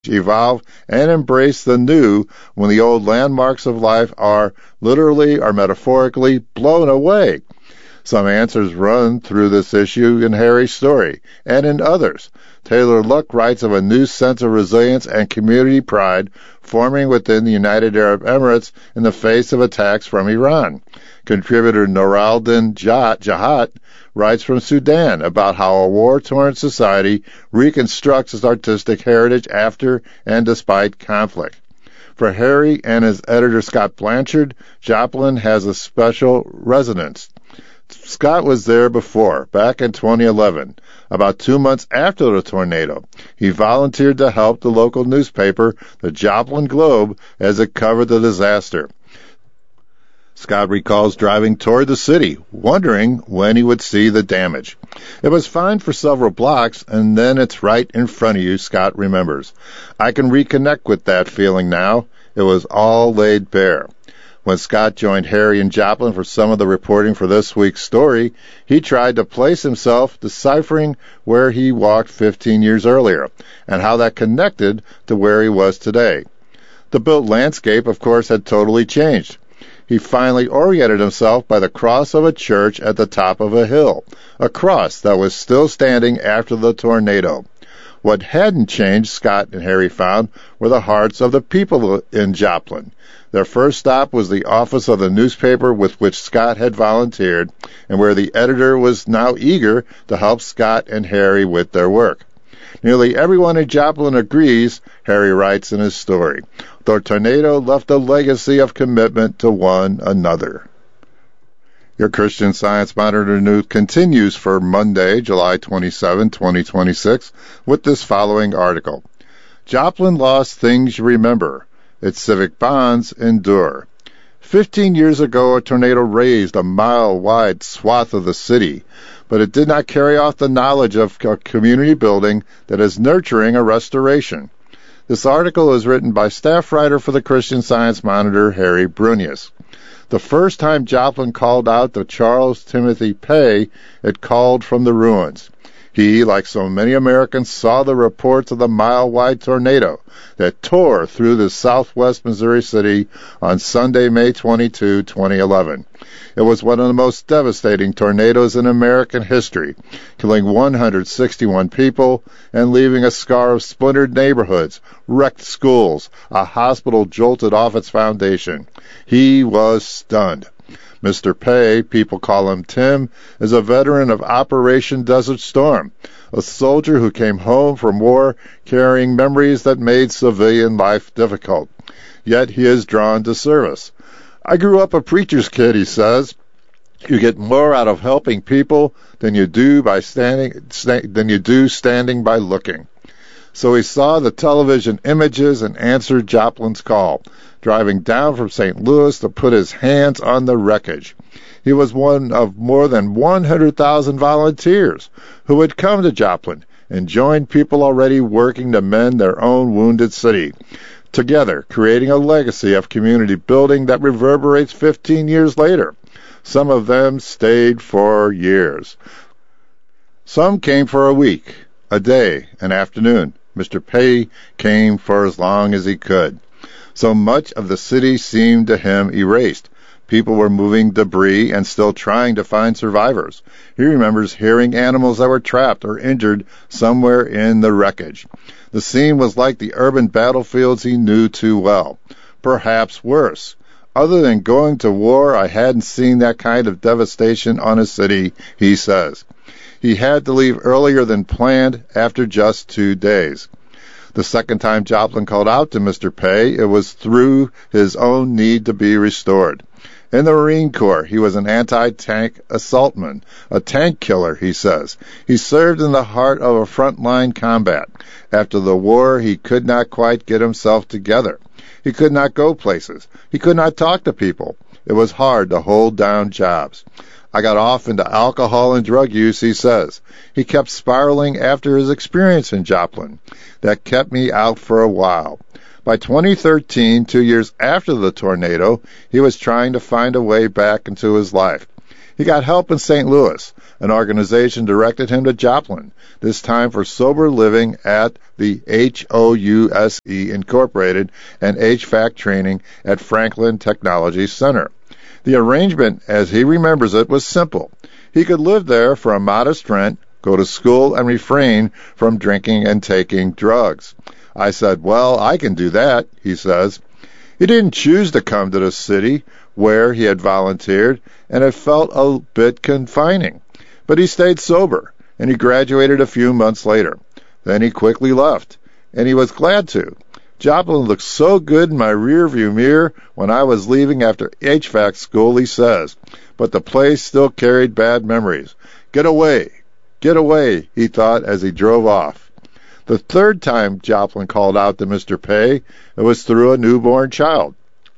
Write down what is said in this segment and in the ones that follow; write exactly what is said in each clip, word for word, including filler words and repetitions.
evolve, and embrace the new when the old landmarks of life are literally or metaphorically blown away? Some answers run through this issue in Harry's story, and in others. Taylor Luck writes of a new sense of resilience and community pride forming within the United Arab Emirates in the face of attacks from Iran. Contributor Nooraldin Jahat writes from Sudan about how a war-torn society reconstructs its artistic heritage after and despite conflict. For Harry and his editor Scott Blanchard, Joplin has a special resonance. Scott was there before, back in twenty eleven, about two months after the tornado. He volunteered to help the local newspaper, the Joplin Globe, as it covered the disaster. Scott recalls driving toward the city, wondering when he would see the damage. It was fine for several blocks, and then it's right in front of you, Scott remembers. I can reconnect with that feeling now. It was all laid bare. When Scott joined Harry and Joplin for some of the reporting for this week's story, he tried to place himself deciphering where he walked fifteen years earlier, and how that connected to where he was today. The built landscape, of course, had totally changed. He finally oriented himself by the cross of a church at the top of a hill, a cross that was still standing after the tornado. What hadn't changed, Scott and Harry found, were the hearts of the people in Joplin. Their first stop was the office of the newspaper with which Scott had volunteered, and where the editor was now eager to help Scott and Harry with their work. Nearly everyone in Joplin agrees, Harry writes in his story. The tornado left a legacy of commitment to one another. Your Christian Science Monitor news continues for Monday, July twenty-seventh, twenty twenty-six, with this following article. Joplin lost things you remember. Its civic bonds endure. Fifteen years ago, a tornado razed a mile-wide swath of the city, but it did not carry off the knowledge of a community building that is nurturing a restoration. This article is written by staff writer for the Christian Science Monitor, Harry Brunius. The first time Joplin called out to Charles Timothy Pei, it called from the ruins. He, like so many Americans, saw the reports of the mile-wide tornado that tore through the southwest Missouri city on Sunday, May twenty-second, twenty eleven. It was one of the most devastating tornadoes in American history, killing one hundred sixty-one people and leaving a scar of splintered neighborhoods, wrecked schools, a hospital jolted off its foundation. He was stunned. Mister Pei, people call him Tim, is a veteran of Operation Desert Storm, a soldier who came home from war carrying memories that made civilian life difficult. Yet he is drawn to service. I grew up a preacher's kid, he says. You get more out of helping people than you do by standing sta- than you do standing by looking. So he saw the television images and answered Joplin's call, driving down from Saint Louis to put his hands on the wreckage. He was one of more than one hundred thousand volunteers who had come to Joplin and joined people already working to mend their own wounded city, together creating a legacy of community building that reverberates fifteen years later. Some of them stayed for years. Some came for a week, a day, an afternoon. Mister Pei came for as long as he could. So much of the city seemed to him erased. People were moving debris and still trying to find survivors. He remembers hearing animals that were trapped or injured somewhere in the wreckage. The scene was like the urban battlefields he knew too well. Perhaps worse. Other than going to war, I hadn't seen that kind of devastation on a city, he says. He had to leave earlier than planned after just two days. The second time Joplin called out to Mister Pei, it was through his own need to be restored. In the Marine Corps, he was an anti-tank assaultman, a tank killer, he says. He served in the heart of a front-line combat. After the war, he could not quite get himself together. He could not go places. He could not talk to people. It was hard to hold down jobs. I got off into alcohol and drug use, he says. He kept spiraling after his experience in Joplin. That kept me out for a while. By twenty thirteen, two years after the tornado, he was trying to find a way back into his life. He got help in Saint Louis, An organization directed him to Joplin, this time for sober living at the H O U S E Incorporated and H V A C training at Franklin Technology Center. The arrangement, as he remembers it, was simple. He could live there for a modest rent, go to school, and refrain from drinking and taking drugs. I said, well, I can do that, he says. He didn't choose to come to the city where he had volunteered, and it felt a bit confining. But he stayed sober, and he graduated a few months later. Then he quickly left, and he was glad to. Joplin looked so good in my rearview mirror when I was leaving after H V A C school, he says. But the place still carried bad memories. Get away, get away, he thought as he drove off. The third time Joplin called out to Mister Pei, it was through a newborn child.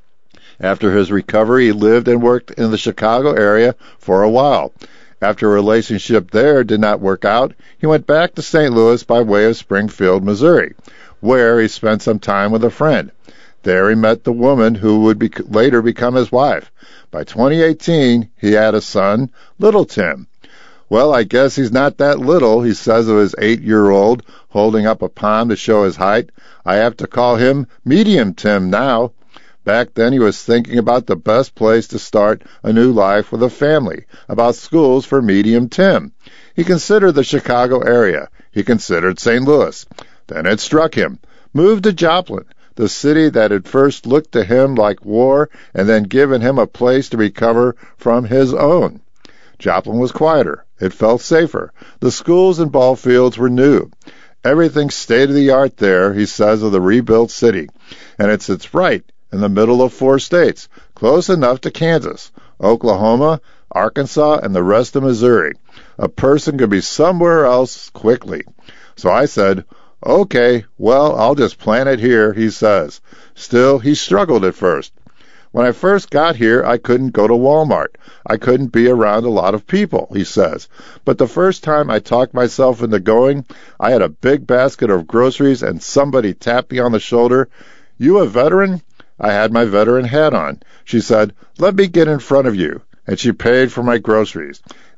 After his recovery, he lived and worked in the Chicago area for a while. After a relationship there did not work out, he went back to Saint Louis by way of Springfield, Missouri, where he spent some time with a friend. There he met the woman who would be, later become his wife. By twenty eighteen, he had a son, Little Tim. Well, I guess he's not that little, he says of his eight-year-old, holding up a palm to show his height. I have to call him Medium Tim now. Back then he was thinking about the best place to start a new life with a family, about schools for Medium Tim. He considered the Chicago area. He considered Saint Louis. Then it struck him. Move to Joplin, the city that had first looked to him like war and then given him a place to recover from his own. Joplin was quieter. It felt safer. The schools and ball fields were new. Everything state-of-the-art there, he says, of the rebuilt city. And it sits right in the middle of four states, close enough to Kansas, Oklahoma, Arkansas, and the rest of Missouri. A person could be somewhere else quickly. So I said, okay, well, I'll just plant it here, he says. Still, he struggled at first. When I first got here, I couldn't go to Walmart. I couldn't be around a lot of people, he says. But the first time I talked myself into going, I had a big basket of groceries and somebody tapped me on the shoulder. You a veteran? I had my veteran hat on. She said, let me get in front of you. And she paid for my groceries.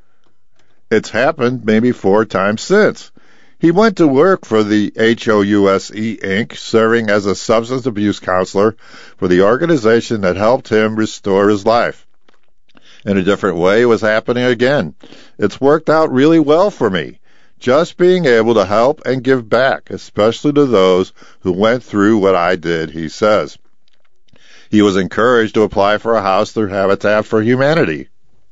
It's happened maybe four times since. He went to work for the H O U S E Incorporated, serving as a substance abuse counselor for the organization that helped him restore his life. In a different way, it was happening again. It's worked out really well for me. Just being able to help and give back, especially to those who went through what I did, he says. He was encouraged to apply for a house through Habitat for Humanity.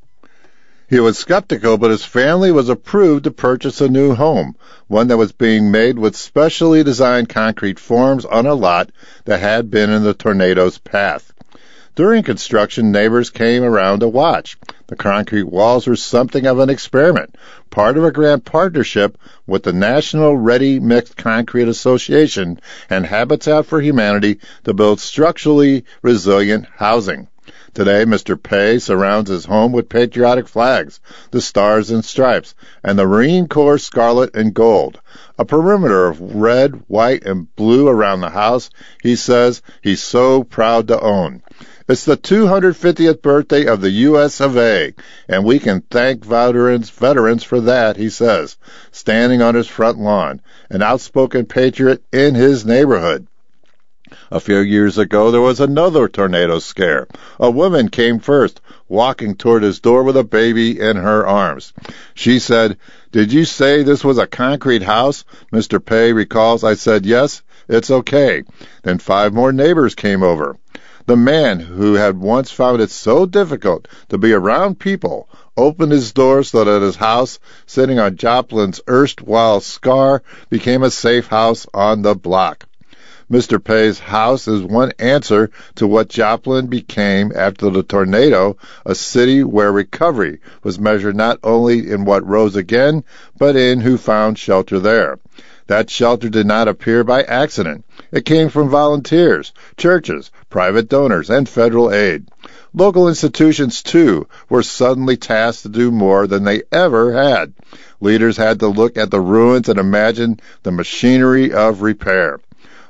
He was skeptical, but his family was approved to purchase a new home, one that was being made with specially designed concrete forms on a lot that had been in the tornado's path. During construction, neighbors came around to watch. The concrete walls were something of an experiment, part of a grand partnership with the National Ready Mixed Concrete Association and Habitat for Humanity to build structurally resilient housing. Today, Mister Pei surrounds his home with patriotic flags, the Stars and Stripes, and the Marine Corps Scarlet and Gold. A perimeter of red, white, and blue around the house, he says he's so proud to own. It's the two hundred fiftieth birthday of the U S of A, and we can thank veterans, veterans for that, he says, standing on his front lawn, an outspoken patriot in his neighborhood. A few years ago, there was another tornado scare. A woman came first, walking toward his door with a baby in her arms. She said, "Did you say this was a concrete house?" Mister Pei recalls. I said, "Yes, it's okay." Then five more neighbors came over. The man, who had once found it so difficult to be around people, opened his door so that his house, sitting on Joplin's erstwhile scar, became a safe house on the block. Mister Pei's house is one answer to what Joplin became after the tornado, a city where recovery was measured not only in what rose again, but in who found shelter there. That shelter did not appear by accident. It came from volunteers, churches, private donors, and federal aid. Local institutions, too, were suddenly tasked to do more than they ever had. Leaders had to look at the ruins and imagine the machinery of repair.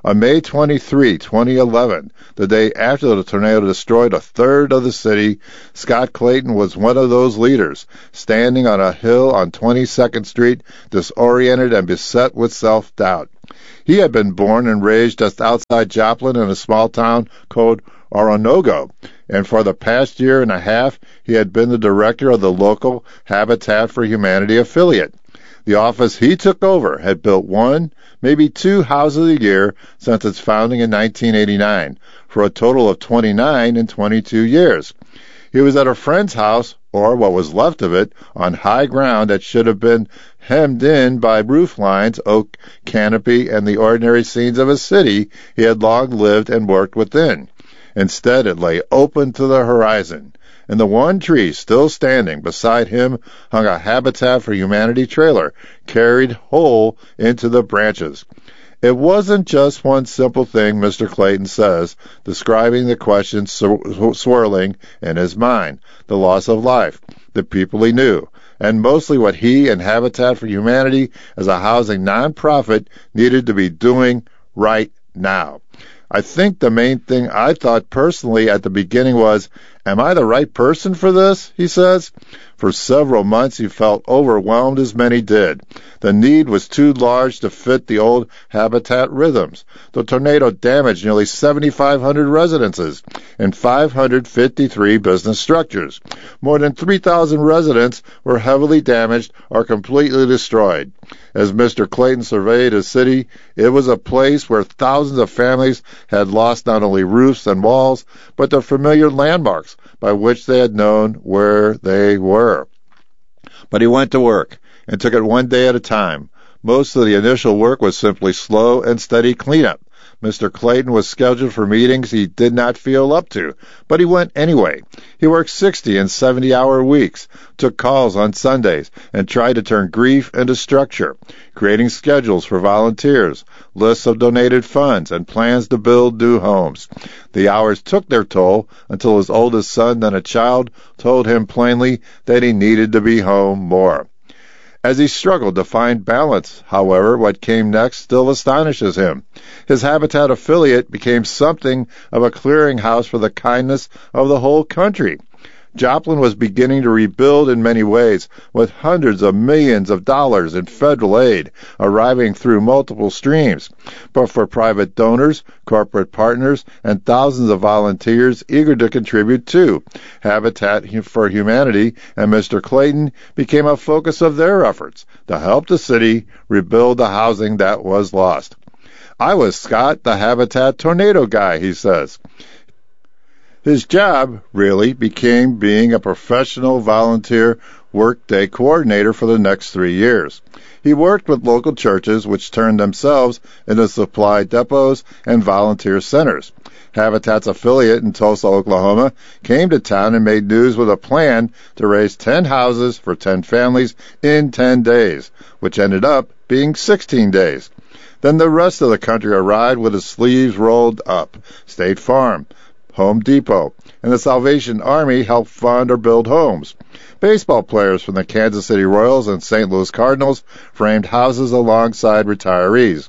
On May twenty-third, twenty eleven, the day after the tornado destroyed a third of the city, Scott Clayton was one of those leaders, standing on a hill on twenty-second Street, disoriented and beset with self-doubt. He had been born and raised just outside Joplin in a small town called Oronogo, and for the past year and a half, he had been the director of the local Habitat for Humanity affiliate. The office he took over had built one, maybe two houses a year since its founding in nineteen eighty-nine, for a total of twenty-nine in twenty-two years. He was at a friend's house, or what was left of it, on high ground that should have been hemmed in by roof lines, oak canopy, and the ordinary scenes of a city he had long lived and worked within. Instead, it lay open to the horizon. And the one tree still standing beside him hung a Habitat for Humanity trailer, carried whole into the branches. It wasn't just one simple thing, Mister Clayton says, describing the questions swirling in his mind: the loss of life, the people he knew, and mostly what he and Habitat for Humanity as a housing nonprofit needed to be doing right now. I think the main thing I thought personally at the beginning was, am I the right person for this? He says. For several months he felt overwhelmed, as many did. The need was too large to fit the old Habitat rhythms. The tornado damaged nearly seventy-five hundred residences and five hundred fifty-three business structures. More than three thousand residents were heavily damaged or completely destroyed. As Mister Clayton surveyed his city, it was a place where thousands of families had lost not only roofs and walls, but the familiar landmarks by which they had known where they were. But he went to work and took it one day at a time. Most of the initial work was simply slow and steady cleanup. Mister Clayton was scheduled for meetings he did not feel up to, but he went anyway. He worked sixty and seventy-hour weeks, took calls on Sundays, and tried to turn grief into structure, creating schedules for volunteers, lists of donated funds, and plans to build new homes. The hours took their toll until his oldest son, then a child, told him plainly that he needed to be home more. As he struggled to find balance, however, what came next still astonishes him. His Habitat affiliate became something of a clearinghouse for the kindness of the whole country. Joplin was beginning to rebuild in many ways, with hundreds of millions of dollars in federal aid arriving through multiple streams. But for private donors, corporate partners, and thousands of volunteers eager to contribute too, Habitat for Humanity and Mister Clayton became a focus of their efforts to help the city rebuild the housing that was lost. I was Scott, the Habitat tornado guy, he says. His job, really, became being a professional volunteer workday coordinator for the next three years. He worked with local churches, which turned themselves into supply depots and volunteer centers. Habitat's affiliate in Tulsa, Oklahoma, came to town and made news with a plan to raise ten houses for ten families in ten days, which ended up being sixteen days. Then the rest of the country arrived with its sleeves rolled up. State Farm, Home Depot, and the Salvation Army helped fund or build homes. Baseball players from the Kansas City Royals and Saint Louis Cardinals framed houses alongside retirees.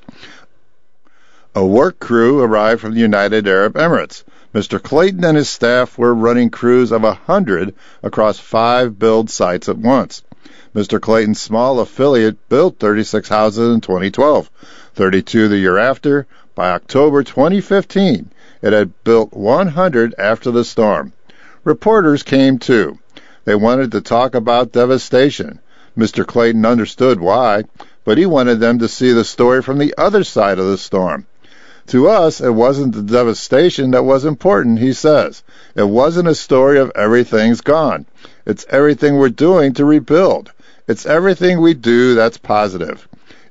A work crew arrived from the United Arab Emirates. Mister Clayton and his staff were running crews of a hundred across five build sites at once. Mister Clayton's small affiliate built thirty-six houses in twenty twelve, thirty-two the year after. By October twenty fifteen, it had built one hundred after the storm. Reporters came too. They wanted to talk about devastation. Mister Clayton understood why, but he wanted them to see the story from the other side of the storm. To us, it wasn't the devastation that was important, he says. It wasn't a story of everything's gone. It's everything we're doing to rebuild. It's everything we do that's positive.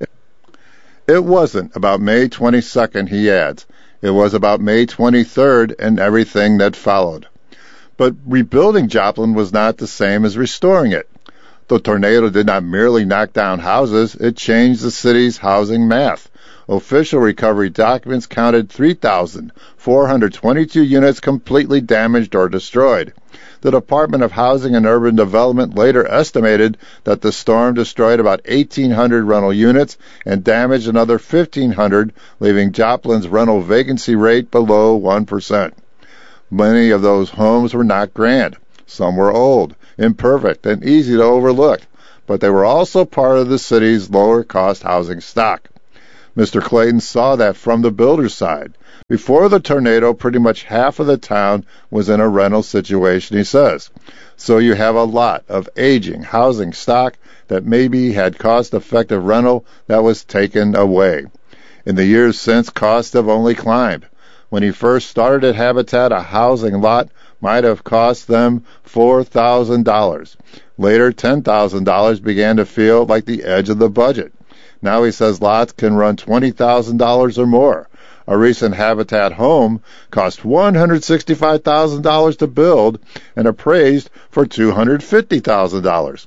It wasn't about May twenty-second, he adds. It was about May twenty-third and everything that followed. But rebuilding Joplin was not the same as restoring it. The tornado did not merely knock down houses, it changed the city's housing math. Official recovery documents counted three thousand four hundred twenty-two units completely damaged or destroyed. The Department of Housing and Urban Development later estimated that the storm destroyed about eighteen hundred rental units and damaged another fifteen hundred, leaving Joplin's rental vacancy rate below one percent. Many of those homes were not grand. Some were old, imperfect, and easy to overlook, but they were also part of the city's lower-cost housing stock. Mister Clayton saw that from the builder's side. Before the tornado, pretty much half of the town was in a rental situation, he says. So you have a lot of aging housing stock that maybe had cost-effective rental that was taken away. In the years since, costs have only climbed. When he first started at Habitat, a housing lot might have cost them four thousand dollars. Later, ten thousand dollars began to feel like the edge of the budget. Now he says lots can run twenty thousand dollars or more. A recent Habitat home cost one hundred sixty-five thousand dollars to build and appraised for two hundred fifty thousand dollars.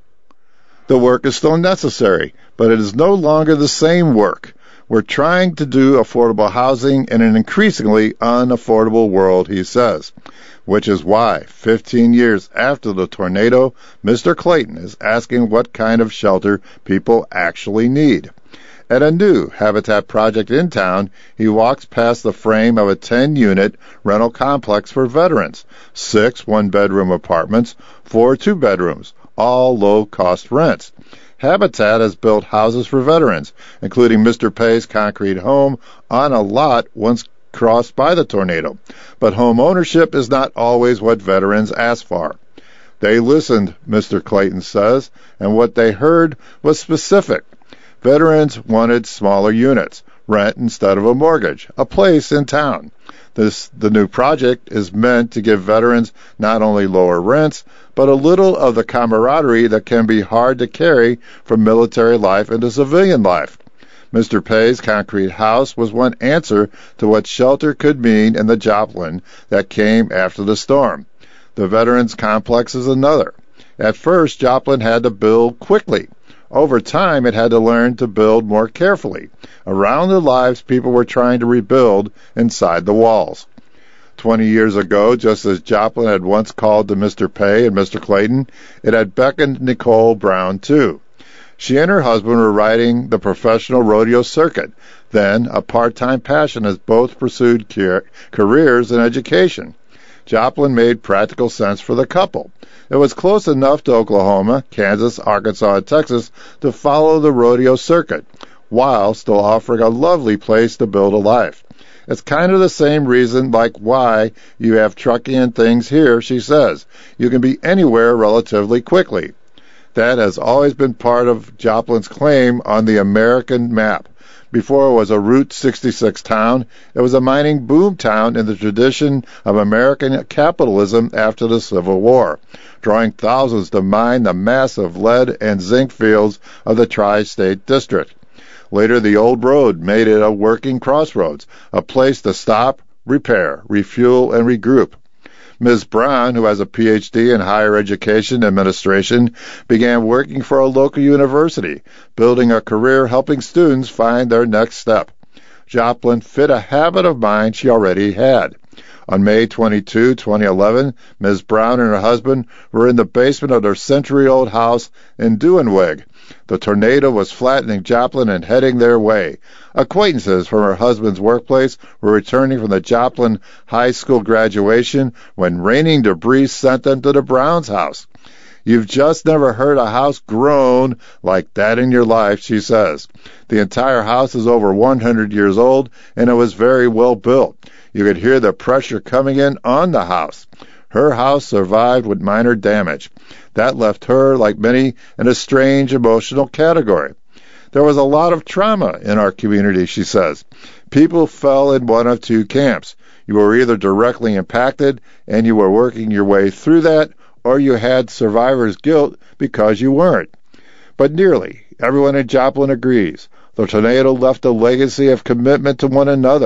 The work is still necessary, but it is no longer the same work. We're trying to do affordable housing in an increasingly unaffordable world, he says, which is why, fifteen years after the tornado, Mister Clayton is asking what kind of shelter people actually need. At a new Habitat project in town, he walks past the frame of a ten-unit rental complex for veterans, six one-bedroom apartments, four two-bedrooms, all low-cost rents. Habitat has built houses for veterans, including Mister Pay's concrete home on a lot once crossed by the tornado. But home ownership is not always what veterans ask for. They listened, Mister Clayton says, and what they heard was specific. Veterans wanted smaller units, rent instead of a mortgage, a place in town. This, the new project is meant to give veterans not only lower rents, but a little of the camaraderie that can be hard to carry from military life into civilian life. Mister Pay's concrete house was one answer to what shelter could mean in the Joplin that came after the storm. The Veterans Complex is another. At first, Joplin had to build quickly. Over time, it had to learn to build more carefully. Around their lives, people were trying to rebuild inside the walls. Twenty years ago, just as Joplin had once called to Mister Pay and Mister Clayton, it had beckoned Nicole Brown, too. She and her husband were riding the professional rodeo circuit, then a part-time passion as both pursued careers in education. Joplin made practical sense for the couple. It was close enough to Oklahoma, Kansas, Arkansas, and Texas to follow the rodeo circuit, while still offering a lovely place to build a life. It's kind of the same reason like why you have trucking and things here, she says. You can be anywhere relatively quickly. That has always been part of Joplin's claim on the American map. Before it was a Route sixty-six town, it was a mining boom town in the tradition of American capitalism after the Civil War, drawing thousands to mine the massive lead and zinc fields of the Tri-State District. Later, the old road made it a working crossroads, a place to stop, repair, refuel, and regroup. Miz Brown, who has a P H D in higher education administration, began working for a local university, building a career helping students find their next step. Joplin fit a habit of mind she already had. On May twenty-second, twenty eleven, Miz Brown and her husband were in the basement of their century-old house in Duenweg. The tornado was flattening Joplin and heading their way. Acquaintances from her husband's workplace were returning from the Joplin High School graduation when raining debris sent them to the Browns' house. You've just never heard a house groan like that in your life, she says. The entire house is over one hundred years old, and it was very well built. You could hear the pressure coming in on the house. Her house survived with minor damage. That left her, like many, in a strange emotional category. There was a lot of trauma in our community, she says. People fell in one of two camps. You were either directly impacted and you were working your way through that, or you had survivor's guilt because you weren't. But nearly everyone in Joplin agrees. The tornado left a legacy of commitment to one another,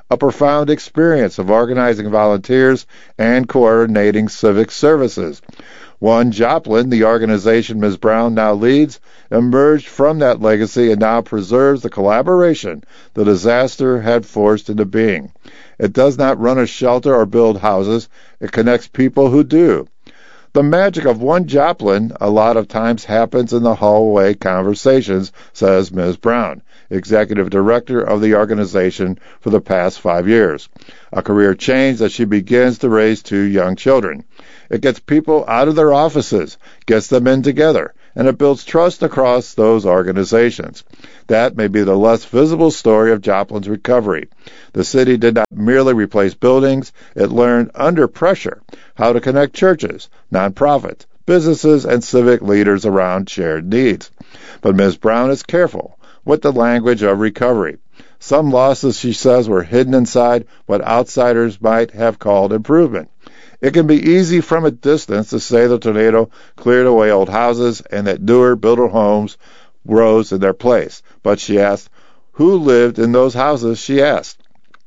a profound experience of organizing volunteers and coordinating civic services. One Joplin, the organization Miz Brown now leads, emerged from that legacy and now preserves the collaboration the disaster had forced into being. It does not run a shelter or build houses. It connects people who do. The magic of one Joplin a lot of times happens in the hallway conversations, says Miz Brown, executive director of the organization for the past five years. A career change that she begins to raise two young children. It gets people out of their offices, gets them in together, and it builds trust across those organizations. That may be the less visible story of Joplin's recovery. The city did not merely replace buildings, it learned under pressure how to connect churches, nonprofits, businesses, and civic leaders around shared needs. But Miz Brown is careful with the language of recovery. Some losses, she says, were hidden inside what outsiders might have called improvement. It can be easy from a distance to say the tornado cleared away old houses and that newer, builder homes rose in their place. But she asked, who lived in those houses, she asked.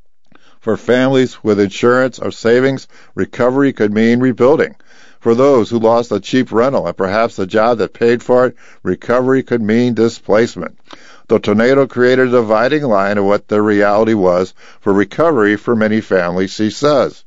For families with insurance or savings, recovery could mean rebuilding. For those who lost a cheap rental and perhaps a job that paid for it, recovery could mean displacement. The tornado created a dividing line of what the reality was for recovery for many families, she says.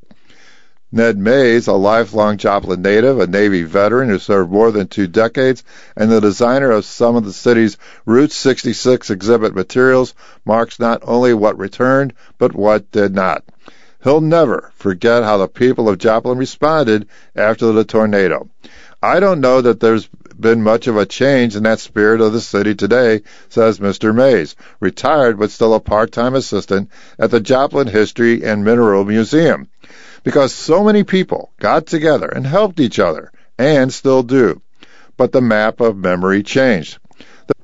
Ned Mays, a lifelong Joplin native, a Navy veteran who served more than two decades, and the designer of some of the city's Route sixty-six exhibit materials, marks not only what returned, but what did not. He'll never forget how the people of Joplin responded after the tornado. I don't know that there's been much of a change in that spirit of the city today, says Mister Mays, retired but still a part-time assistant at the Joplin History and Mineral Museum. Because so many people got together and helped each other, and still do. But the map of memory changed. The,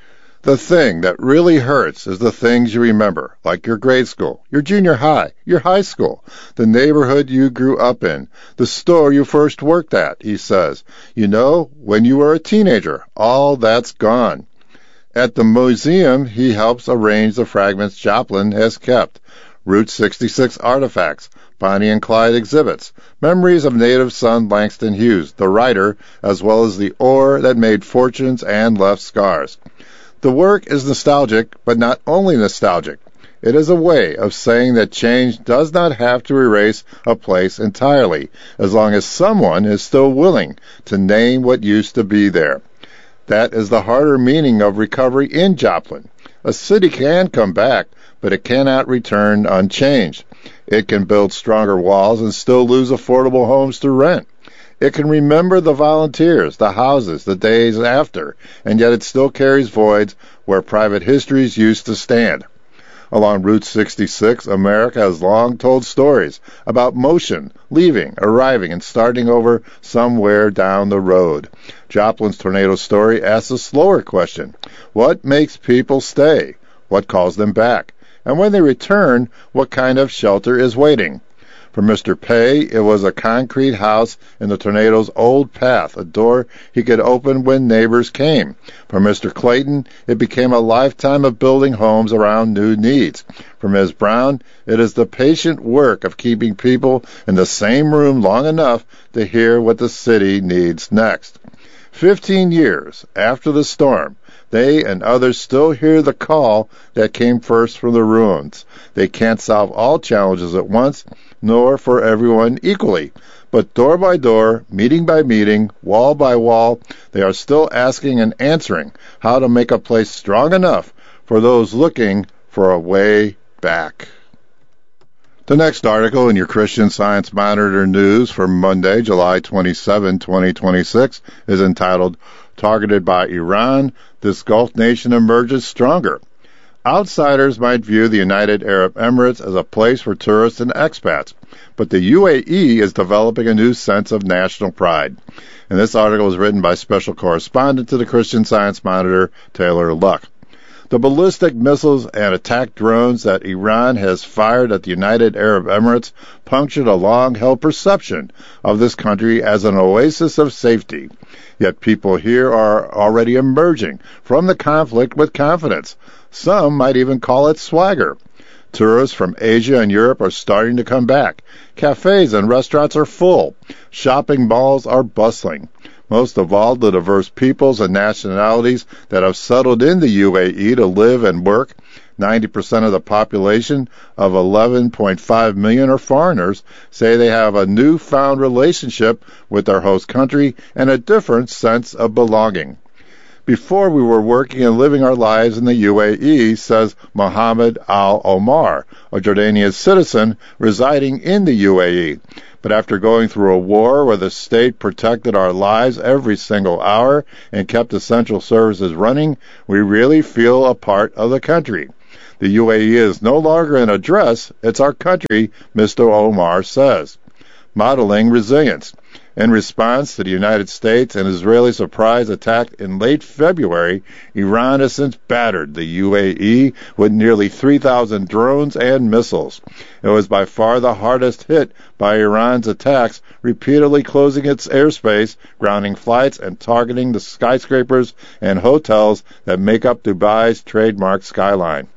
the thing that really hurts is the things you remember, like your grade school, your junior high, your high school, the neighborhood you grew up in, the store you first worked at, he says. You know, when you were a teenager, all that's gone. At the museum, he helps arrange the fragments Joplin has kept. Route sixty-six artifacts, Bonnie and Clyde exhibits, memories of native son Langston Hughes, the writer, as well as the ore that made fortunes and left scars. The work is nostalgic, but not only nostalgic. It is a way of saying that change does not have to erase a place entirely, as long as someone is still willing to name what used to be there. That is the harder meaning of recovery in Joplin. A city can come back, but it cannot return unchanged. It can build stronger walls and still lose affordable homes to rent. It can remember the volunteers, the houses, the days after, and yet it still carries voids where private histories used to stand. Along Route sixty-six, America has long told stories about motion, leaving, arriving, and starting over somewhere down the road. Joplin's tornado story asks a slower question. What makes people stay? What calls them back? And when they return, what kind of shelter is waiting? For Mister Pay, it was a concrete house in the tornado's old path, a door he could open when neighbors came. For Mister Clayton, it became a lifetime of building homes around new needs. For Miz Brown, it is the patient work of keeping people in the same room long enough to hear what the city needs next. Fifteen years after the storm, they and others still hear the call that came first from the ruins. They can't solve all challenges at once, nor for everyone equally. But door by door, meeting by meeting, wall by wall, they are still asking and answering how to make a place strong enough for those looking for a way back. The next article in your Christian Science Monitor news for Monday, July twenty-seventh, twenty twenty-six, is entitled, Targeted by Iran, This Gulf Nation Emerges Stronger. Outsiders might view the United Arab Emirates as a place for tourists and expats, but the U A E is developing a new sense of national pride. And this article is written by special correspondent to the Christian Science Monitor, Taylor Luck. The ballistic missiles and attack drones that Iran has fired at the United Arab Emirates punctured a long-held perception of this country as an oasis of safety. Yet people here are already emerging from the conflict with confidence. Some might even call it swagger. Tourists from Asia and Europe are starting to come back. Cafes and restaurants are full. Shopping malls are bustling. Most of all, the diverse peoples and nationalities that have settled in the U A E to live and work. ninety percent of the population of eleven point five million are foreigners, say they have a newfound relationship with their host country and a different sense of belonging. Before we were working and living our lives in the U A E, says Mohammed Al-Omar, a Jordanian citizen residing in the U A E. But after going through a war where the state protected our lives every single hour and kept essential services running, we really feel a part of the country. The U A E is no longer an address, it's our country, Mister Omar says. Modeling resilience. In response to the United States and Israeli surprise attack in late February, Iran has since battered the U A E with nearly three thousand drones and missiles. It was by far the hardest hit by Iran's attacks, repeatedly closing its airspace, grounding flights, and targeting the skyscrapers and hotels that make up Dubai's trademark skyline.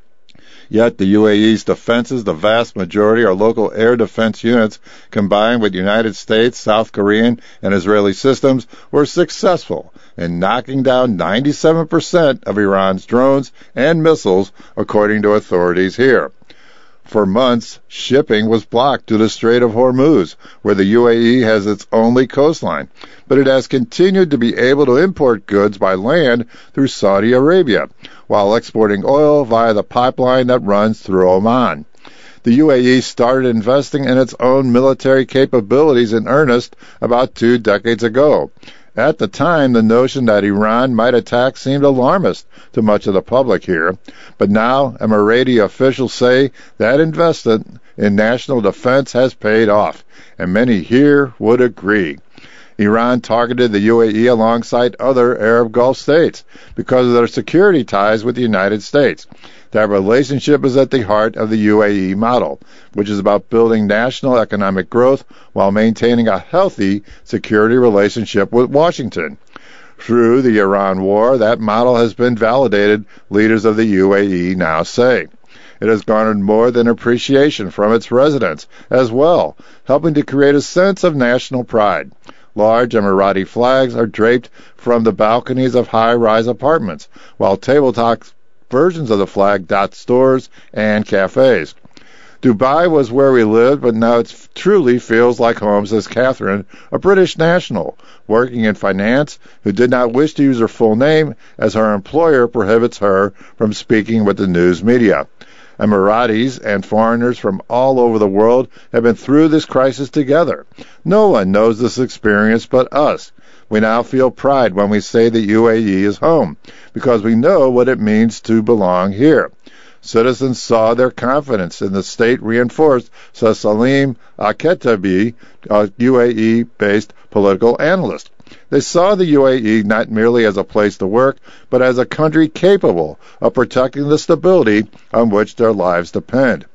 Yet the U A E's defenses, the vast majority are local air defense units combined with United States, South Korean, and Israeli systems, were successful in knocking down ninety-seven percent of Iran's drones and missiles, according to authorities here. For months, shipping was blocked to the Strait of Hormuz, where the U A E has its only coastline, but it has continued to be able to import goods by land through Saudi Arabia, while exporting oil via the pipeline that runs through Oman. The U A E started investing in its own military capabilities in earnest about two decades ago. At the time, the notion that Iran might attack seemed alarmist to much of the public here, but now Emirati officials say that investment in national defense has paid off, and many here would agree. Iran targeted the U A E alongside other Arab Gulf states because of their security ties with the United States. That relationship is at the heart of the U A E model, which is about building national economic growth while maintaining a healthy security relationship with Washington. Through the Iran war, that model has been validated, leaders of the U A E now say. It has garnered more than appreciation from its residents as well, helping to create a sense of national pride. Large Emirati flags are draped from the balconies of high-rise apartments, while tabletop versions of the flag dot stores and cafes. Dubai was where we lived, but now it truly feels like home, says Catherine, a British national working in finance who did not wish to use her full name as her employer prohibits her from speaking with the news media. Emiratis and foreigners from all over the world have been through this crisis together. No one knows this experience but us. We now feel pride when we say the U A E is home, because we know what it means to belong here. Citizens saw their confidence in the state reinforced, says Salim Al-Katabi, a U A E-based political analyst. They saw the U A E not merely as a place to work, but as a country capable of protecting the stability on which their lives depend.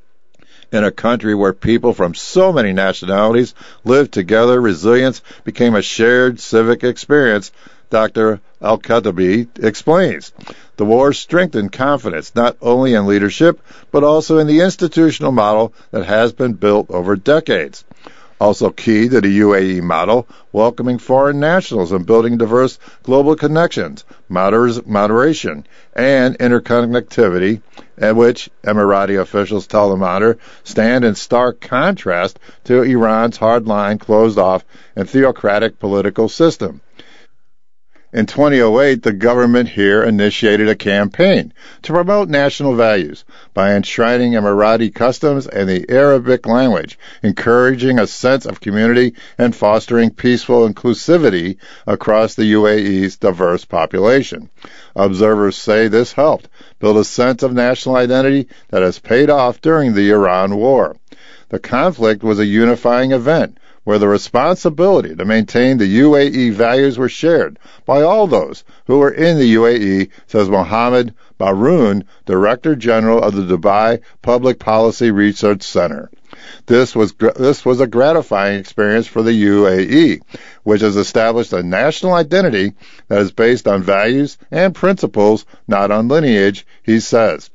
In a country where people from so many nationalities live together, resilience became a shared civic experience, Doctor Al-Katabi explains. The war strengthened confidence not only in leadership, but also in the institutional model that has been built over decades. Also key to the U A E model, welcoming foreign nationals and building diverse global connections, moder- moderation, and interconnectivity, at which Emirati officials tell the Monitor stand in stark contrast to Iran's hardline, closed-off, and theocratic political system. In two thousand eight, the government here initiated a campaign to promote national values by enshrining Emirati customs and the Arabic language, encouraging a sense of community and fostering peaceful inclusivity across the U A E's diverse population. Observers say this helped build a sense of national identity that has paid off during the Iran war. The conflict was a unifying event, where the responsibility to maintain the U A E values were shared by all those who were in the U A E, says Mohammed Baroun, Director General of the Dubai Public Policy Research Center. This was this was a gratifying experience for the U A E, which has established a national identity that is based on values and principles, not on lineage, he says.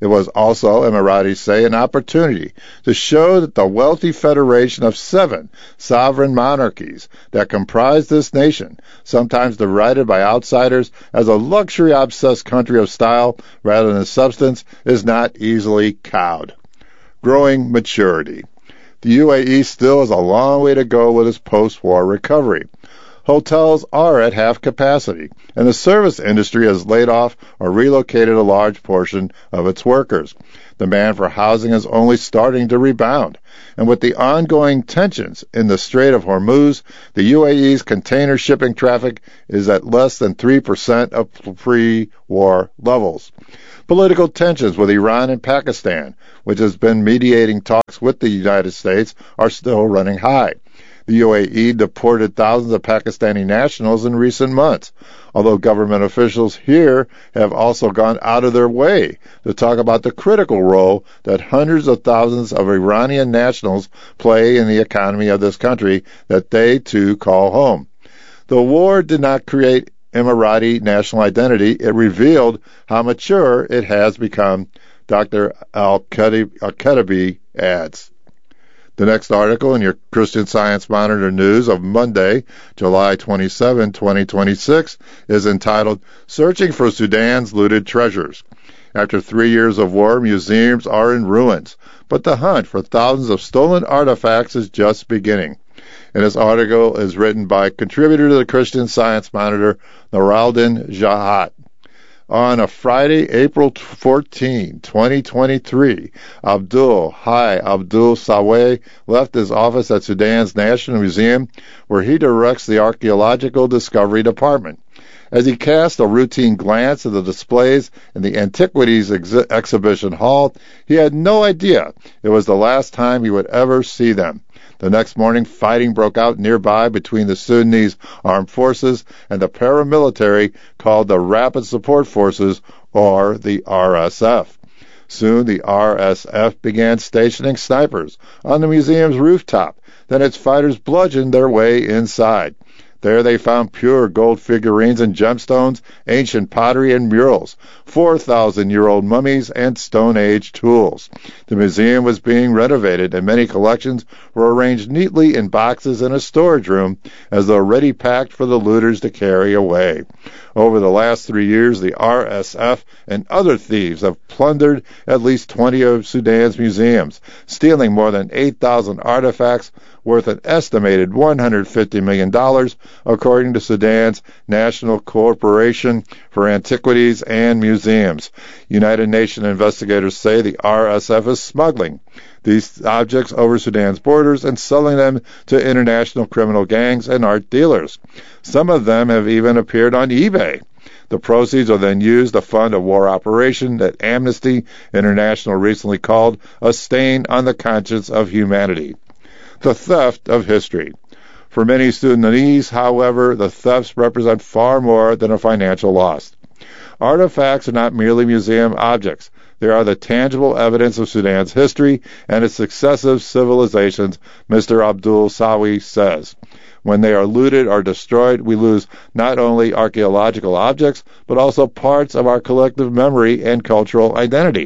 It was also, Emiratis say, an opportunity to show that the wealthy federation of seven sovereign monarchies that comprise this nation, sometimes derided by outsiders as a luxury-obsessed country of style rather than substance, is not easily cowed. Growing maturity. The U A E still has a long way to go with its post-war recovery. Hotels are at half capacity, and the service industry has laid off or relocated a large portion of its workers. Demand for housing is only starting to rebound, and with the ongoing tensions in the Strait of Hormuz, the U A E's container shipping traffic is at less than three percent of pre-war levels. Political tensions with Iran and Pakistan, which has been mediating talks with the United States, are still running high. The U A E deported thousands of Pakistani nationals in recent months, although government officials here have also gone out of their way to talk about the critical role that hundreds of thousands of Iranian nationals play in the economy of this country that they too call home. The war did not create Emirati national identity. It revealed how mature it has become, Doctor Al-Khattabi adds. The next article in your Christian Science Monitor news of Monday, July twenty-seventh, twenty twenty-six, is entitled, Searching for Sudan's Looted Treasures. After three years of war, museums are in ruins, but the hunt for thousands of stolen artifacts is just beginning. And this article is written by contributor to the Christian Science Monitor, Naraldin Jahat. On a Friday, April fourteenth, twenty twenty-three, Abdul Hai Abdul Saweh left his office at Sudan's National Museum, where he directs the Archaeological Discovery Department. As he cast a routine glance at the displays in the Antiquities ex- Exhibition Hall, he had no idea it was the last time he would ever see them. The next morning, fighting broke out nearby between the Sudanese armed forces and the paramilitary called the Rapid Support Forces, or the R S F. Soon, the R S F began stationing snipers on the museum's rooftop. Then its fighters bludgeoned their way inside. There they found pure gold figurines and gemstones, ancient pottery and murals, four thousand year old mummies, and Stone Age tools. The museum was being renovated, and many collections were arranged neatly in boxes in a storage room, as though ready packed for the looters to carry away. Over the last three years, the R S F and other thieves have plundered at least twenty of Sudan's museums, stealing more than eight thousand artifacts worth an estimated one hundred fifty million dollars, according to Sudan's National Corporation for Antiquities and Museums. United Nations investigators say the R S F is smuggling these objects over Sudan's borders and selling them to international criminal gangs and art dealers. Some of them have even appeared on eBay. The proceeds are then used to fund a war operation that Amnesty International recently called a stain on the conscience of humanity. The theft of history. For many Sudanese, however, the thefts represent far more than a financial loss. Artifacts are not merely museum objects. They are the tangible evidence of Sudan's history and its successive civilizations, Mister Abdul Sawi says. When they are looted or destroyed, we lose not only archaeological objects, but also parts of our collective memory and cultural identity.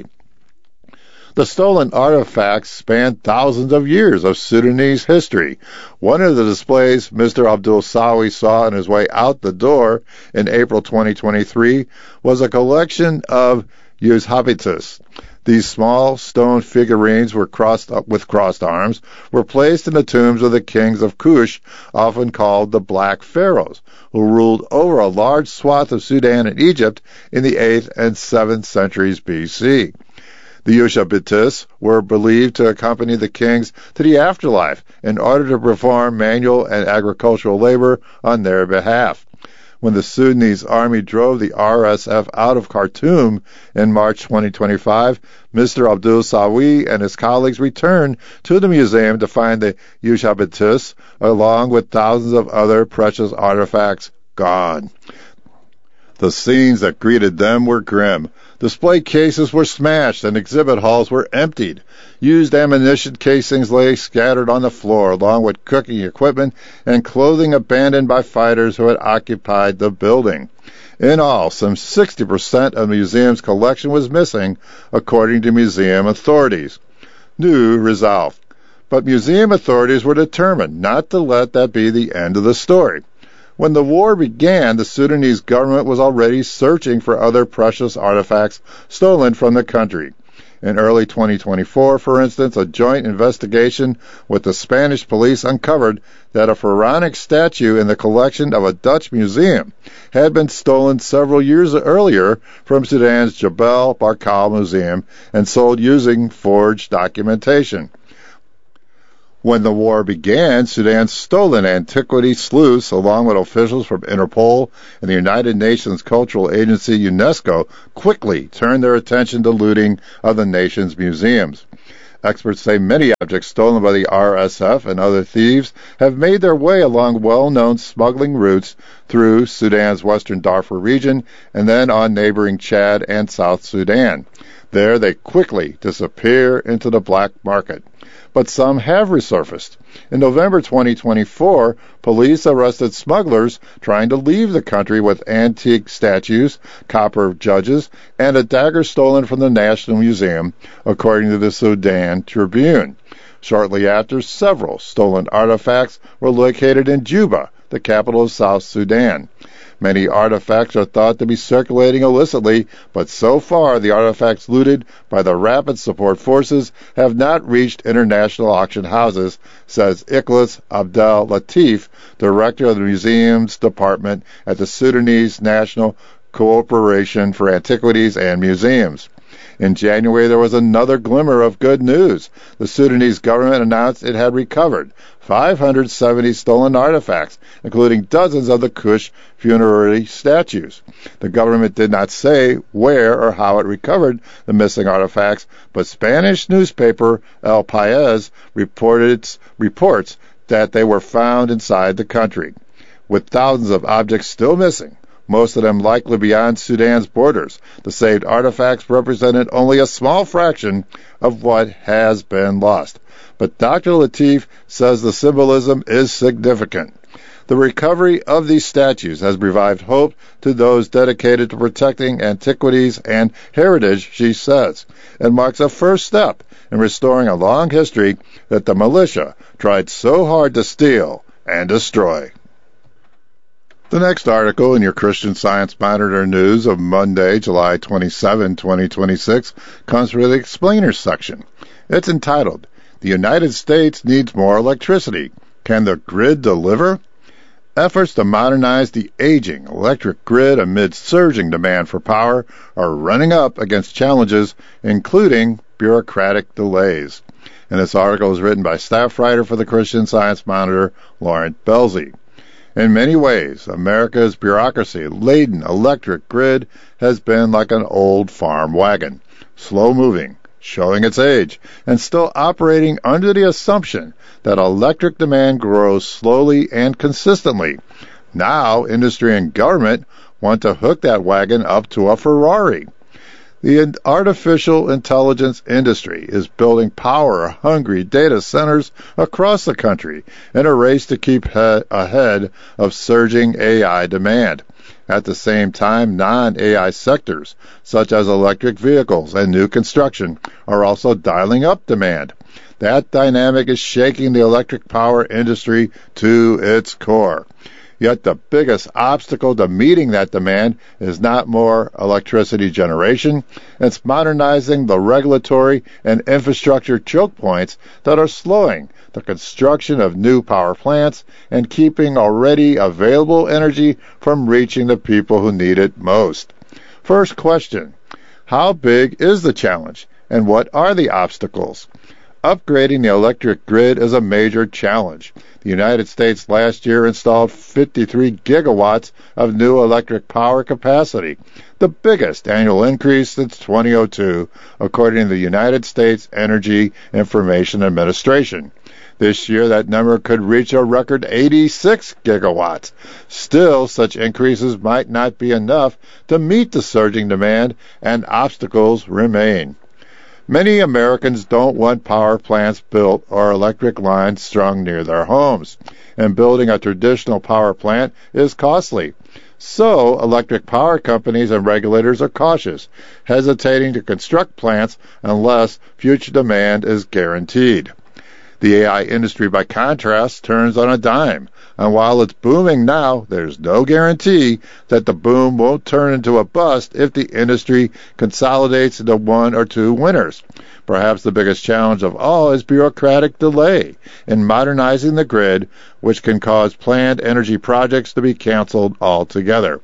The stolen artifacts span thousands of years of Sudanese history. One of the displays Mister Abdul Sawi saw on his way out the door in April twenty twenty-three was a collection of Ushabitus. These small stone figurines were crossed up with crossed arms, were placed in the tombs of the kings of Kush, often called the Black Pharaohs, who ruled over a large swath of Sudan and Egypt in the eighth and seventh centuries B C. The Ushabitus were believed to accompany the kings to the afterlife in order to perform manual and agricultural labor on their behalf. When the Sudanese army drove the R S F out of Khartoum in March twenty twenty-five, Mister Abdul Sawi and his colleagues returned to the museum to find the Ushabitus, along with thousands of other precious artifacts, gone. The scenes that greeted them were grim. Display cases were smashed and exhibit halls were emptied. Used ammunition casings lay scattered on the floor, along with cooking equipment and clothing abandoned by fighters who had occupied the building. In all, some sixty percent of the museum's collection was missing, according to museum authorities. New resolve. But museum authorities were determined not to let that be the end of the story. When the war began, the Sudanese government was already searching for other precious artifacts stolen from the country. In early twenty twenty-four, for instance, a joint investigation with the Spanish police uncovered that a pharaonic statue in the collection of a Dutch museum had been stolen several years earlier from Sudan's Jebel Barkal Museum and sold using forged documentation. When the war began, Sudan's stolen antiquity sleuths, along with officials from Interpol and the United Nations Cultural Agency UNESCO, quickly turned their attention to looting of the nation's museums. Experts say many objects stolen by the R S F and other thieves have made their way along well-known smuggling routes through Sudan's western Darfur region and then on neighboring Chad and South Sudan. There they quickly disappear into the black market. But some have resurfaced. In November twenty twenty-four, police arrested smugglers trying to leave the country with antique statues, copper judges, and a dagger stolen from the National Museum, according to the Sudan Tribune. Shortly after, several stolen artifacts were located in Juba, the capital of South Sudan. Many artifacts are thought to be circulating illicitly, but so far the artifacts looted by the Rapid Support Forces have not reached international auction houses, says Ikhlas Abdel Latif, director of the Museums Department at the Sudanese National Cooperation for Antiquities and Museums. In January, there was another glimmer of good news. The Sudanese government announced it had recovered five hundred seventy stolen artifacts, including dozens of the Kush funerary statues. The government did not say where or how it recovered the missing artifacts, but Spanish newspaper El País reported, reports that they were found inside the country. With thousands of objects still missing, most of them likely beyond Sudan's borders, the saved artifacts represented only a small fraction of what has been lost. But Doctor Latif says the symbolism is significant. The recovery of these statues has revived hope to those dedicated to protecting antiquities and heritage, she says, and marks a first step in restoring a long history that the militia tried so hard to steal and destroy. The next article in your Christian Science Monitor news of Monday, July twenty-seventh, twenty twenty-six, comes from the Explainer section. It's entitled, "The United States Needs More Electricity. Can the Grid Deliver?" Efforts to modernize the aging electric grid amid surging demand for power are running up against challenges, including bureaucratic delays. And this article is written by staff writer for the Christian Science Monitor, Laurent Belzy. In many ways, America's bureaucracy-laden electric grid has been like an old farm wagon, slow-moving, showing its age, and still operating under the assumption that electric demand grows slowly and consistently. Now, industry and government want to hook that wagon up to a Ferrari. The artificial intelligence industry is building power-hungry data centers across the country in a race to keep he- ahead of surging A I demand. At the same time, non-A I sectors, such as electric vehicles and new construction, are also dialing up demand. That dynamic is shaking the electric power industry to its core. Yet the biggest obstacle to meeting that demand is not more electricity generation. It's modernizing the regulatory and infrastructure choke points that are slowing the construction of new power plants and keeping already available energy from reaching the people who need it most. First question: how big is the challenge, and what are the obstacles? Upgrading the electric grid is a major challenge. The United States last year installed fifty-three gigawatts of new electric power capacity, the biggest annual increase since two thousand two, according to the United States Energy Information Administration. This year, that number could reach a record eighty-six gigawatts. Still, such increases might not be enough to meet the surging demand, and obstacles remain. Many Americans don't want power plants built or electric lines strung near their homes, and building a traditional power plant is costly. So, electric power companies and regulators are cautious, hesitating to construct plants unless future demand is guaranteed. The A I industry, by contrast, turns on a dime, and while it's booming now, there's no guarantee that the boom won't turn into a bust if the industry consolidates into one or two winners. Perhaps the biggest challenge of all is bureaucratic delay in modernizing the grid, which can cause planned energy projects to be canceled altogether.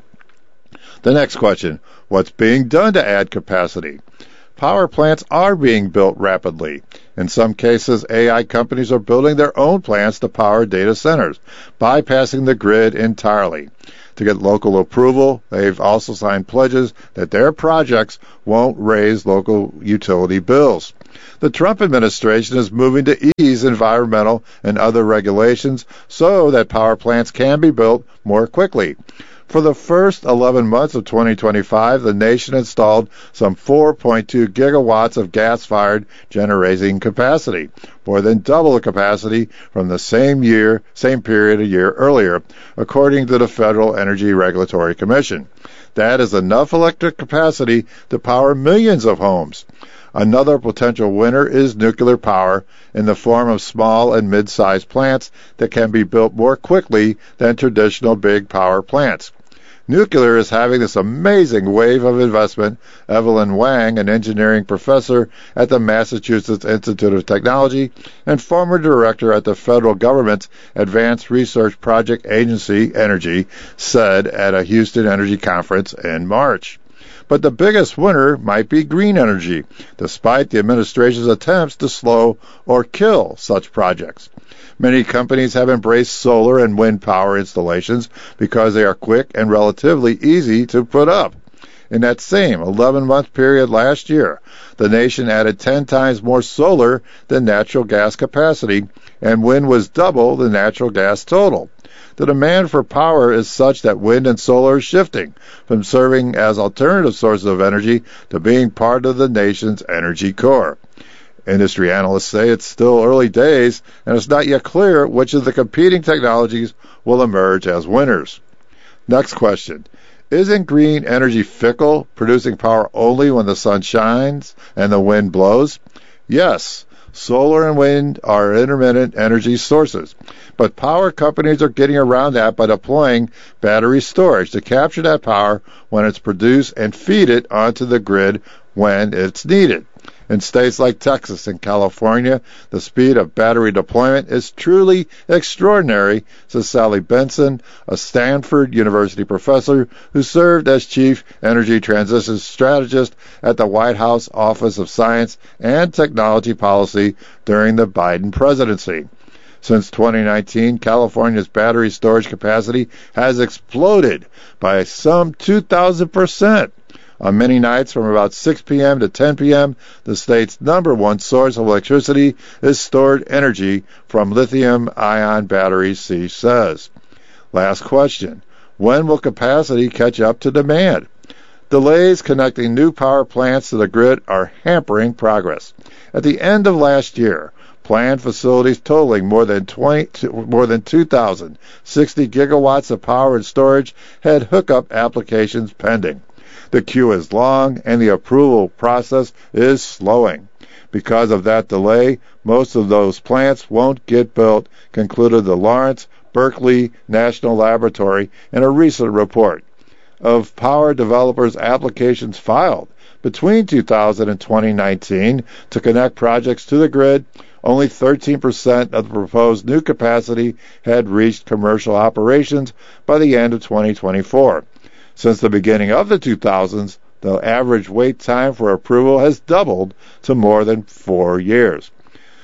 The next question: what's being done to add capacity? Power plants are being built rapidly. In some cases, A I companies are building their own plants to power data centers, bypassing the grid entirely. To get local approval, they've also signed pledges that their projects won't raise local utility bills. The Trump administration is moving to ease environmental and other regulations so that power plants can be built more quickly. For the first eleven months of twenty twenty-five, the nation installed some four point two gigawatts of gas-fired generating capacity, more than double the capacity from the same year, same period a year earlier, according to the Federal Energy Regulatory Commission. That is enough electric capacity to power millions of homes. Another potential winner is nuclear power in the form of small and mid-sized plants that can be built more quickly than traditional big power plants. Nuclear is having this amazing wave of investment. Evelyn Wang, an engineering professor at the Massachusetts Institute of Technology and former director at the federal government's Advanced Research Project Agency, Energy, said at a Houston Energy Conference in March. But the biggest winner might be green energy, despite the administration's attempts to slow or kill such projects. Many companies have embraced solar and wind power installations because they are quick and relatively easy to put up. In that same eleven-month period last year, the nation added ten times more solar than natural gas capacity, and wind was double the natural gas total. The demand for power is such that wind and solar are shifting from serving as alternative sources of energy to being part of the nation's energy core. Industry analysts say it's still early days, and it's not yet clear which of the competing technologies will emerge as winners. Next question: isn't green energy fickle, producing power only when the sun shines and the wind blows? Yes, solar and wind are intermittent energy sources, but power companies are getting around that by deploying battery storage to capture that power when it's produced and feed it onto the grid when it's needed. In states like Texas and California, the speed of battery deployment is truly extraordinary, says Sally Benson, a Stanford University professor who served as chief energy transition strategist at the White House Office of Science and Technology Policy during the Biden presidency. Since twenty nineteen, California's battery storage capacity has exploded by some two thousand percent. On many nights from about six p.m. to ten p.m., the state's number one source of electricity is stored energy from lithium-ion batteries, she says. Last question: when will capacity catch up to demand? Delays connecting new power plants to the grid are hampering progress. At the end of last year, planned facilities totaling more than twenty, more than two thousand sixty gigawatts of power and storage had hookup applications pending. The queue is long, and the approval process is slowing. Because of that delay, most of those plants won't get built, concluded the Lawrence Berkeley National Laboratory in a recent report. Of power developers' applications filed between two thousand and twenty nineteen to connect projects to the grid, only thirteen percent of the proposed new capacity had reached commercial operations by the end of twenty twenty-four. Since the beginning of the two thousands, the average wait time for approval has doubled to more than four years.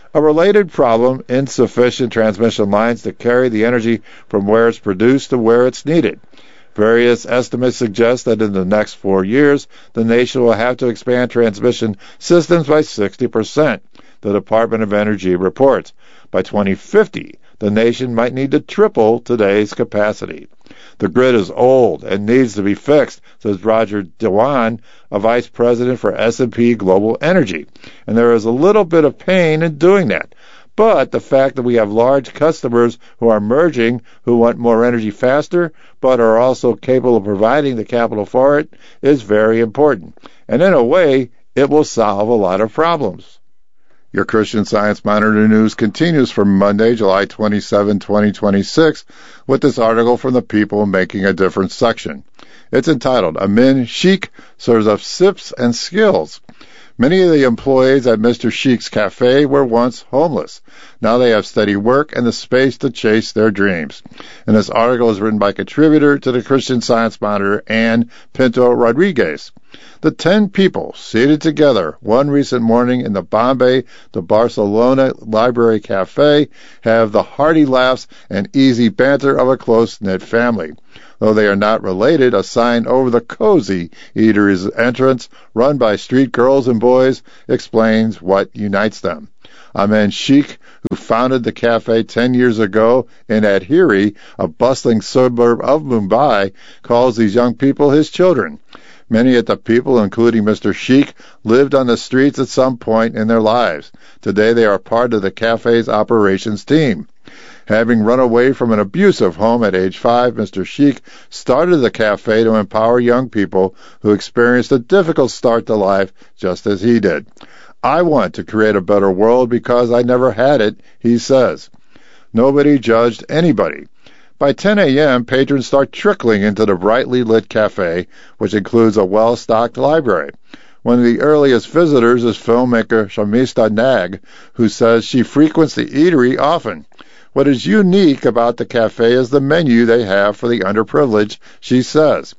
A related problem, insufficient transmission lines to carry the energy from where it's produced to where it's needed. Various estimates suggest that in the next four years, the nation will have to expand transmission systems by sixty percent, the Department of Energy reports. By twenty fifty, the nation might need to triple today's capacity. The grid is old and needs to be fixed, says Roger Dewan, a vice president for S and P Global Energy. And there is a little bit of pain in doing that. But the fact that we have large customers who are merging, who want more energy faster, but are also capable of providing the capital for it, is very important. And in a way, it will solve a lot of problems. Your Christian Science Monitor news continues for Monday, July twenty-seventh, twenty twenty-six, with this article from the People Making a Difference section. It's entitled, Amin Sheikh Serves Up Sips and Skills. Many of the employees at Mister Sheikh's Cafe were once homeless. Now they have steady work and the space to chase their dreams. And this article is written by contributor to the Christian Science Monitor, Ann Pinto Rodriguez. The ten people seated together one recent morning in the Bombay to Barcelona Library Cafe have the hearty laughs and easy banter of a close-knit family. Though they are not related, a sign over the cozy eatery's entrance, run by street girls and boys, explains what unites them. Amin Sheikh, who founded the cafe ten years ago in Andheri, a bustling suburb of Mumbai, calls these young people his children. Many of the people, including Mister Sheikh, lived on the streets at some point in their lives. Today they are part of the cafe's operations team. Having run away from an abusive home at age five, Mister Sheikh started the cafe to empower young people who experienced a difficult start to life just as he did. I want to create a better world because I never had it, he says. Nobody judged anybody. By ten a.m., patrons start trickling into the brightly lit cafe, which includes a well-stocked library. One of the earliest visitors is filmmaker Shamista Nag, who says she frequents the eatery often. What is unique about the cafe is the menu they have for the underprivileged, she says.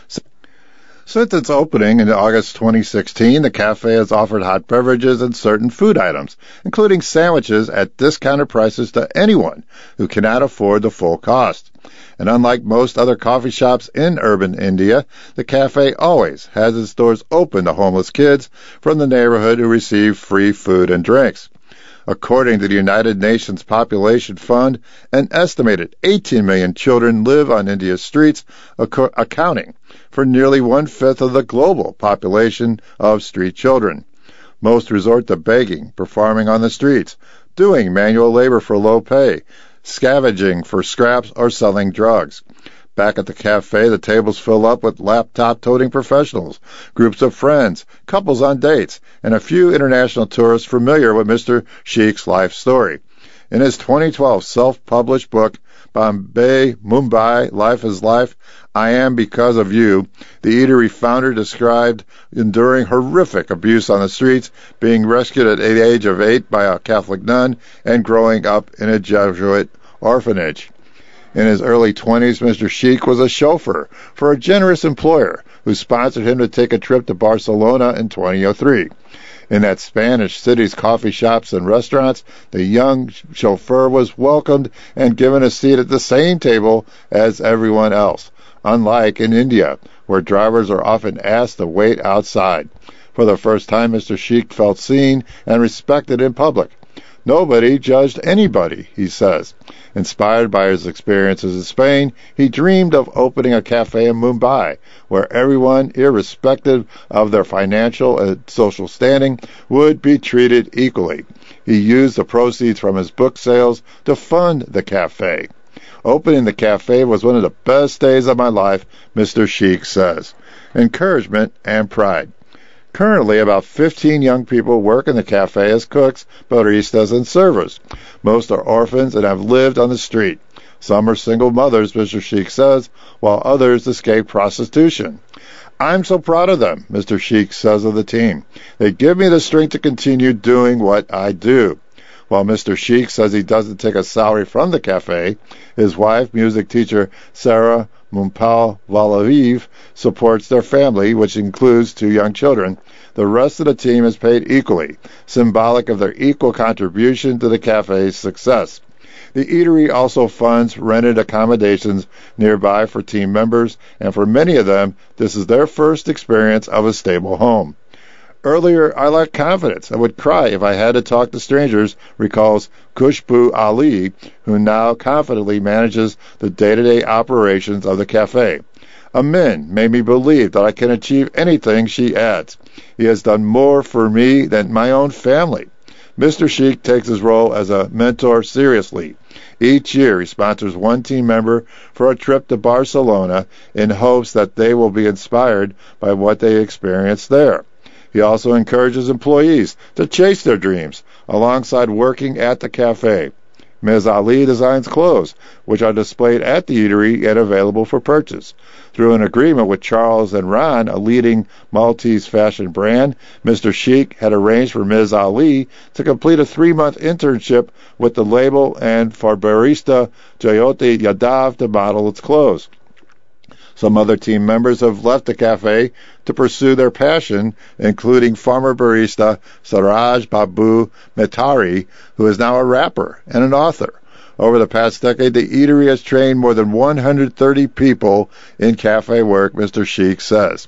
Since its opening in August twenty sixteen, the cafe has offered hot beverages and certain food items, including sandwiches at discounted prices to anyone who cannot afford the full cost. And unlike most other coffee shops in urban India, the cafe always has its doors open to homeless kids from the neighborhood who receive free food and drinks. According to the United Nations Population Fund, an estimated eighteen million children live on India's streets, accounting for nearly one-fifth of the global population of street children. Most resort to begging, performing on the streets, doing manual labor for low pay, scavenging for scraps, or selling drugs. Back at the cafe, the tables fill up with laptop-toting professionals, groups of friends, couples on dates, and a few international tourists familiar with Mister Sheikh's life story. In his twenty twelve self-published book, Bombay, Mumbai, Life is Life, I Am Because of You, the eatery founder described enduring horrific abuse on the streets, being rescued at the age of eight by a Catholic nun, and growing up in a Jesuit orphanage. In his early twenties, Mister Sheikh was a chauffeur for a generous employer who sponsored him to take a trip to Barcelona in two thousand three. In that Spanish city's coffee shops and restaurants, the young chauffeur was welcomed and given a seat at the same table as everyone else, unlike in India, where drivers are often asked to wait outside. For the first time, Mister Sheikh felt seen and respected in public. Nobody judged anybody, he says. Inspired by his experiences in Spain, he dreamed of opening a cafe in Mumbai, where everyone, irrespective of their financial and social standing, would be treated equally. He used the proceeds from his book sales to fund the cafe. Opening the cafe was one of the best days of my life, Mister Sheikh says. Encouragement and pride. Currently, about fifteen young people work in the cafe as cooks, baristas, and servers. Most are orphans and have lived on the street. Some are single mothers, Mister Sheikh says, while others escape prostitution. I'm so proud of them, Mister Sheikh says of the team. They give me the strength to continue doing what I do. While Mister Sheikh says he doesn't take a salary from the cafe, his wife, music teacher Sarah Mumpal Valaviv supports their family, which includes two young children. The rest of the team is paid equally, symbolic of their equal contribution to the cafe's success. The eatery also funds rented accommodations nearby for team members, and for many of them, this is their first experience of a stable home. Earlier, I lacked confidence. I would cry if I had to talk to strangers, recalls Khushbu Ali, who now confidently manages the day-to-day operations of the cafe. Amin made me believe that I can achieve anything, she adds. He has done more for me than my own family. Mister Sheikh takes his role as a mentor seriously. Each year, he sponsors one team member for a trip to Barcelona in hopes that they will be inspired by what they experience there. He also encourages employees to chase their dreams alongside working at the cafe. Miz Ali designs clothes, which are displayed at the eatery and available for purchase. Through an agreement with Charles and Ron, a leading Maltese fashion brand, Mister Sheikh had arranged for Miz Ali to complete a three-month internship with the label and for barista Jyoti Yadav to model its clothes. Some other team members have left the cafe to pursue their passion, including former barista Saraj Babu Metari, who is now a rapper and an author. Over the past decade, the eatery has trained more than one hundred thirty people in cafe work, Mister Sheikh says.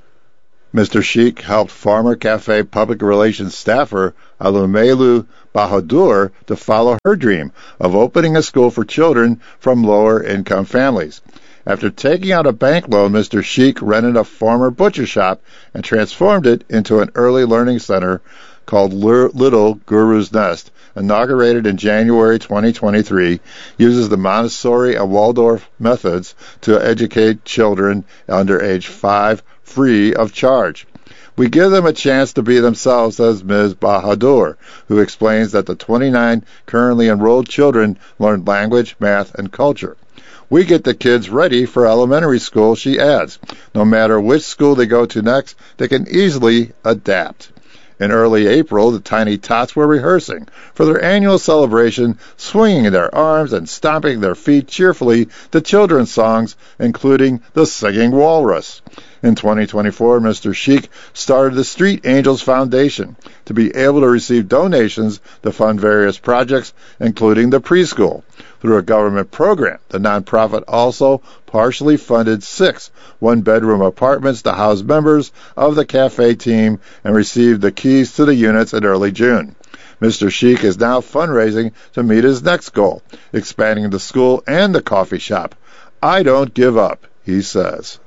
Mister Sheikh helped former cafe public relations staffer Alumelu Bahadur to follow her dream of opening a school for children from lower-income families. After taking out a bank loan, Mister Sheikh rented a former butcher shop and transformed it into an early learning center called Little Guru's Nest. Inaugurated in January twenty twenty-three, uses the Montessori and Waldorf methods to educate children under age five free of charge. We give them a chance to be themselves, says Miz Bahadur, who explains that the twenty-nine currently enrolled children learn language, math, and culture. We get the kids ready for elementary school, she adds. No matter which school they go to next, they can easily adapt. In early April, the Tiny Tots were rehearsing for their annual celebration, swinging their arms and stomping their feet cheerfully to children's songs, including The Singing Walrus. In twenty twenty-four, Mister Sheikh started the Street Angels Foundation to be able to receive donations to fund various projects, including the preschool. Through a government program, the nonprofit also partially funded six one-bedroom apartments to house members of the cafe team and received the keys to the units in early June. Mister Sheikh is now fundraising to meet his next goal, expanding the school and the coffee shop. I don't give up, he says.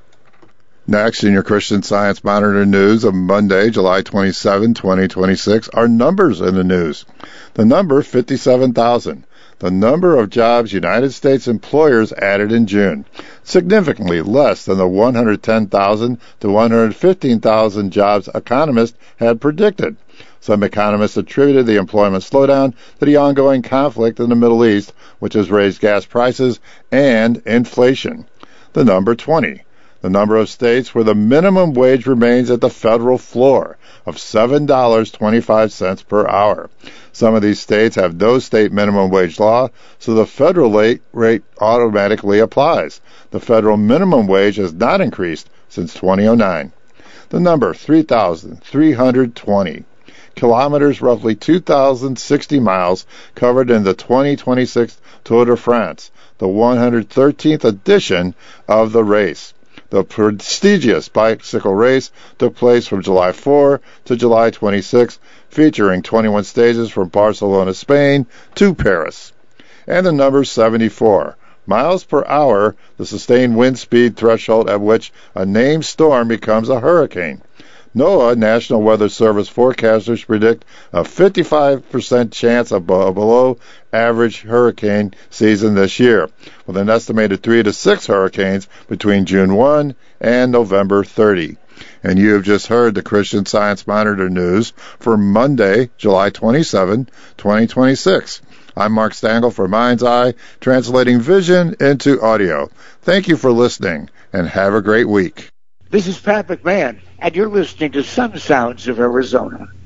Next, in your Christian Science Monitor news of Monday, July twenty-seventh, twenty twenty-six, are numbers in the news. The number, fifty-seven thousand. The number of jobs United States employers added in June, significantly less than the one hundred ten thousand to one hundred fifteen thousand jobs economists had predicted. Some economists attributed the employment slowdown to the ongoing conflict in the Middle East, which has raised gas prices and inflation. The number twenty. The number of states where the minimum wage remains at the federal floor of seven dollars and twenty-five cents per hour. Some of these states have no state minimum wage law, so the federal rate automatically applies. The federal minimum wage has not increased since two thousand nine. The number, three thousand three hundred twenty. Kilometers, roughly two thousand sixty miles, covered in the twenty twenty-six Tour de France, the one hundred thirteenth edition of the race. The prestigious bicycle race took place from July fourth to July twenty-sixth, featuring twenty-one stages from Barcelona, Spain, to Paris. And the number seventy-four. Miles per hour, the sustained wind speed threshold at which a named storm becomes a hurricane. NOAA, National Weather Service forecasters predict a fifty-five percent chance of a below-average hurricane season this year, with an estimated three to six hurricanes between June first and November thirtieth. And you have just heard the Christian Science Monitor news for Monday, July twenty-seventh, twenty twenty-six. I'm Mark Stangl for Mind's Eye, translating vision into audio. Thank you for listening, and have a great week. This is Pat McMahon, and you're listening to Sun Sounds of Arizona.